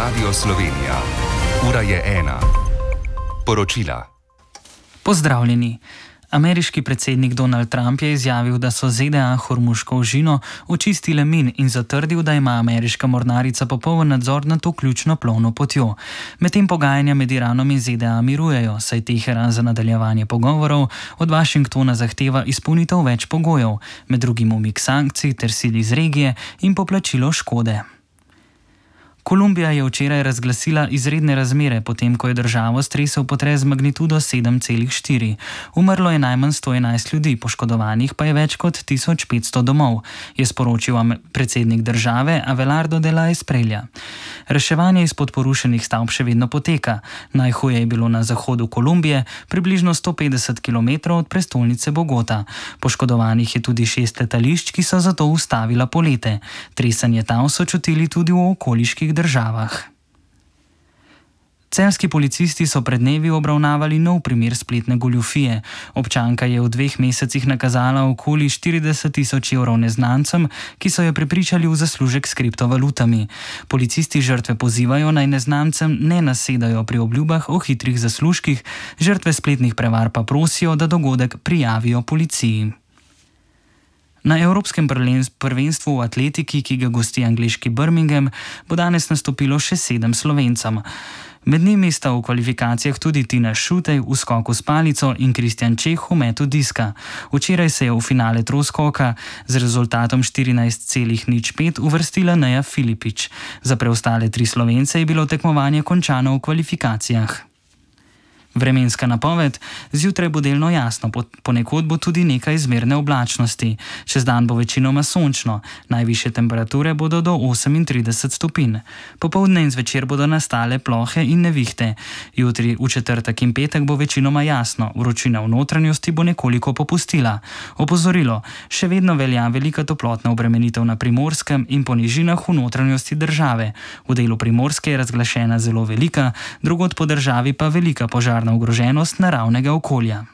Radio Slovenija. Ura je 1. Poročila. Pozdravljeni. Ameriški predsednik Donald Trump je izjavil, da so ZDA Hormuško ožino očistile min in zatrdil, da ima ameriška mornarica popoln nadzor nad to ključno plovno potjo. Medtem pogajanja med Iranom in ZDA mirujejo, saj Teheran za nadaljevanje pogovorov od Washingtona zahteva izpolnitev več pogojev, med drugim umik sankcij ter sil iz regije in poplačilo škode. Kolumbija je včeraj razglasila izredne razmere, potem ko je državo stresel potres z magnitudo 7,4. Umrlo je najmanj 111 ljudi, poškodovanih pa je več kot 1500 domov, je sporočil predsednik države Abelardo de la Espriella. Reševanje izpod porušenih stavb še vedno poteka. Najhuje je bilo na zahodu Kolumbije, približno 150 km od prestolnice Bogota. Poškodovanih je tudi 6 letališč, ki so zato ustavila polete. Tresenje tal so čutili tudi v okoliških državah. Celjski policisti so pred dnevi obravnavali nov primer spletne goljufije. Občanka je v 2 mesecih nakazala okoli 40 000 evrov neznancem, ki so jo prepričali v zaslužek s kriptovalutami. Policisti žrtve pozivajo, naj neznancem ne nasedajo pri obljubah o hitrih zaslužkih, žrtve spletnih prevar pa prosijo, da dogodek prijavijo policiji. Na Evropskem prvenstvu v atletiki, ki ga gosti angleški Birmingham, bo danes nastopilo še 7 Slovencem. Med njimi sta v kvalifikacijah tudi Tina Šutej v skoku s palico in Kristjan Čeh v metu diska. Včeraj se je v finale troskoka z rezultatom 14,05 uvrstila Neja Filipič. Za preostale 3 Slovence je bilo tekmovanje končano v kvalifikacijah. Vremenska napoved: zjutraj bo delno jasno, ponekod bo tudi nekaj zmerne oblačnosti. Čez dan bo večinoma sončno, najvišje temperature bodo do 38 stopinj. Popoldne in zvečer bodo nastale plohe in nevihte. Jutri, v četrtek in petek bo večinoma jasno, vročina v notranjosti bo nekoliko popustila. Opozorilo: še vedno velja velika toplotna obremenitev na Primorskem in po nižinah v notranjosti države. V delu Primorske je razglašena zelo velika, drugod po državi pa velika požarna ogroženost naravnega okolja.